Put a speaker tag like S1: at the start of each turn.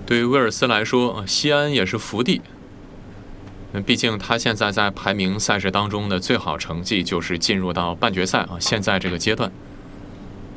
S1: 对于威尔斯来说，西安也是福地。毕竟他现在在排名赛事当中的最好成绩就是进入到半决赛现在这个阶段。